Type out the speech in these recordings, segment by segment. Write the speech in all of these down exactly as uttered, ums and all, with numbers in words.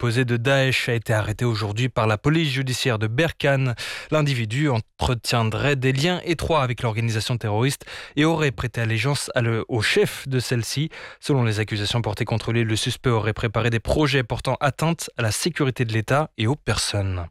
supposé de Daesh a été arrêté aujourd'hui par la police judiciaire de Berkane. L'individu entretiendrait des liens étroits avec l'organisation terroriste et aurait prêté allégeance à le, au chef de celle-ci. Selon les accusations portées contre lui, le suspect aurait préparé des projets portant atteinte à la sécurité de l'État et aux personnes.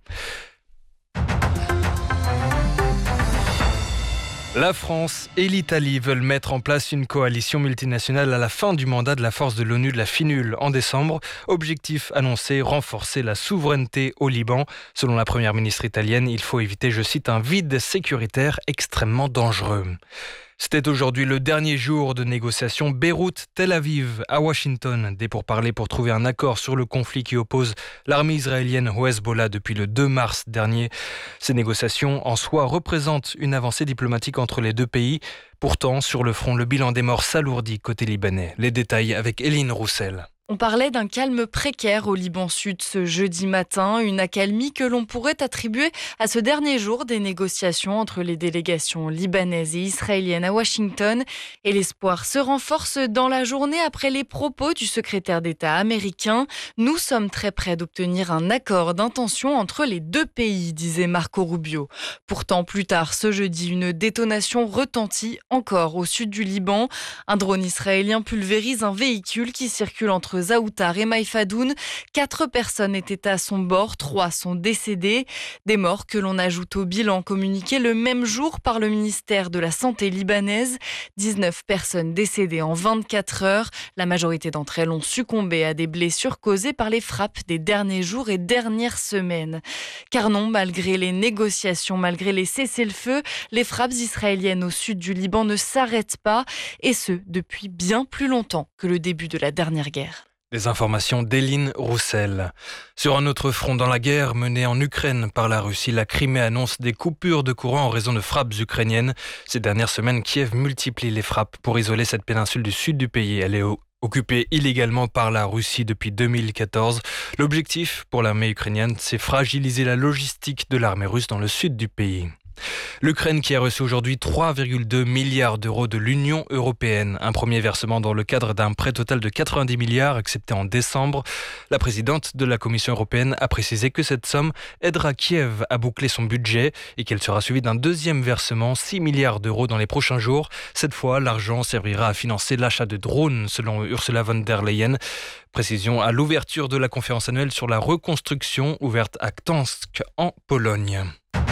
La France et l'Italie veulent mettre en place une coalition multinationale à la fin du mandat de la force de l'ONU de la FINUL en décembre. Objectif annoncé, renforcer la souveraineté au Liban. Selon la première ministre italienne, il faut éviter, je cite, un vide sécuritaire extrêmement dangereux. C'était aujourd'hui le dernier jour de négociations Beyrouth-Tel Aviv à Washington. Des pourparlers pour trouver un accord sur le conflit qui oppose l'armée israélienne au Hezbollah depuis le deux mars dernier. Ces négociations en soi représentent une avancée diplomatique entre les deux pays. Pourtant, sur le front, le bilan des morts s'alourdit côté libanais. Les détails avec Eline Roussel. On parlait d'un calme précaire au Liban Sud ce jeudi matin, une accalmie que l'on pourrait attribuer à ce dernier jour des négociations entre les délégations libanaises et israéliennes à Washington. Et l'espoir se renforce dans la journée après les propos du secrétaire d'État américain. Nous sommes très près d'obtenir un accord d'intention entre les deux pays, disait Marco Rubio. Pourtant, plus tard ce jeudi, une détonation retentit encore au sud du Liban. Un drone israélien pulvérise un véhicule qui circule entre Zaoutar et Maïfadoun. Quatre personnes étaient à son bord, trois sont décédées. Des morts que l'on ajoute au bilan communiqué le même jour par le ministère de la Santé libanaise. dix-neuf personnes décédées en vingt-quatre heures. La majorité d'entre elles ont succombé à des blessures causées par les frappes des derniers jours et dernières semaines. Car non, malgré les négociations, malgré les cessez-le-feu, les frappes israéliennes au sud du Liban ne s'arrêtent pas, et ce, depuis bien plus longtemps que le début de la dernière guerre. Des informations d'Eline Roussel. Sur un autre front dans la guerre menée en Ukraine par la Russie, la Crimée annonce des coupures de courant en raison de frappes ukrainiennes. Ces dernières semaines, Kiev multiplie les frappes pour isoler cette péninsule du sud du pays. Elle est occupée illégalement par la Russie depuis deux mille quatorze. L'objectif pour l'armée ukrainienne, c'est fragiliser la logistique de l'armée russe dans le sud du pays. L'Ukraine qui a reçu aujourd'hui trois virgule deux milliards d'euros de l'Union européenne. Un premier versement dans le cadre d'un prêt total de quatre-vingt-dix milliards accepté en décembre. La présidente de la Commission européenne a précisé que cette somme aidera Kiev à boucler son budget et qu'elle sera suivie d'un deuxième versement, six milliards d'euros dans les prochains jours. Cette fois, l'argent servira à financer l'achat de drones selon Ursula von der Leyen. Précision à l'ouverture de la conférence annuelle sur la reconstruction ouverte à Gdańsk en Pologne.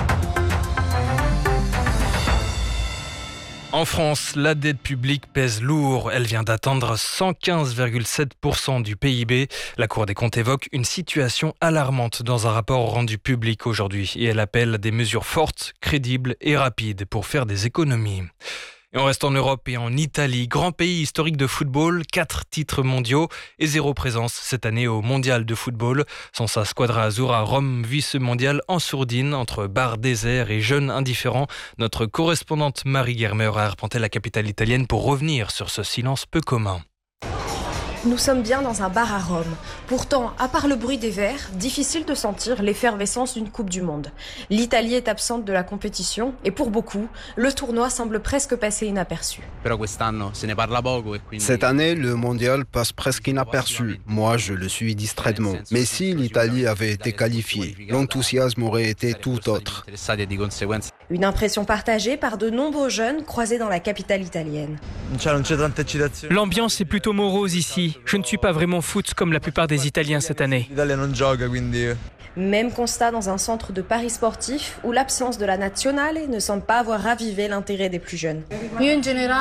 En France, la dette publique pèse lourd. Elle vient d'atteindre cent quinze virgule sept pour cent du P I B. La Cour des comptes évoque une situation alarmante dans un rapport rendu public aujourd'hui et elle appelle des mesures fortes, crédibles et rapides pour faire des économies. Et on reste en Europe et en Italie, grand pays historique de football, quatre titres mondiaux et zéro présence cette année au mondial de football. Sans sa squadra azzurra, Rome vit ce mondial en sourdine entre bars déserts et jeunes indifférents. Notre correspondante Marie Germer a arpenté la capitale italienne pour revenir sur ce silence peu commun. Nous sommes bien dans un bar à Rome. Pourtant, à part le bruit des verres, difficile de sentir l'effervescence d'une Coupe du Monde. L'Italie est absente de la compétition et pour beaucoup, le tournoi semble presque passer inaperçu. Cette année, le mondial passe presque inaperçu. Moi, je le suis distraitement. Mais si l'Italie avait été qualifiée, l'enthousiasme aurait été tout autre. Une impression partagée par de nombreux jeunes croisés dans la capitale italienne. L'ambiance est plutôt morose ici. Je ne suis pas vraiment foot comme la plupart des Italiens cette année. Même constat dans un centre de paris sportif où l'absence de la nazionale ne semble pas avoir ravivé l'intérêt des plus jeunes. Moi,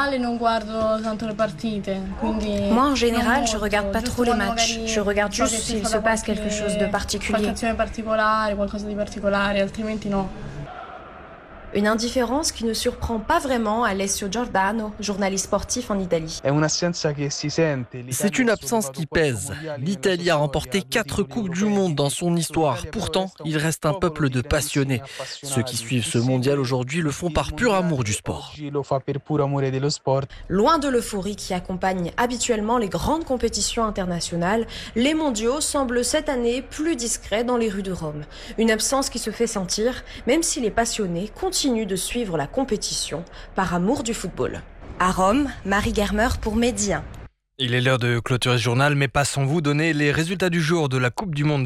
en général, je regarde pas trop les matchs. Je regarde juste s'il se passe quelque chose de particulier. Une indifférence qui ne surprend pas vraiment Alessio Giordano, journaliste sportif en Italie. C'est une absence qui pèse. L'Italie a remporté quatre Coupes du Monde dans son histoire. Pourtant, il reste un peuple de passionnés. Ceux qui suivent ce mondial aujourd'hui le font par pur amour du sport. Loin de l'euphorie qui accompagne habituellement les grandes compétitions internationales, les mondiaux semblent cette année plus discrets dans les rues de Rome. Une absence qui se fait sentir, même si les passionnés continuent de suivre la compétition par amour du football. À Rome, Marie Germer pour Média. Il est l'heure de clôturer ce journal, mais pas sans vous donner les résultats du jour de la Coupe du Monde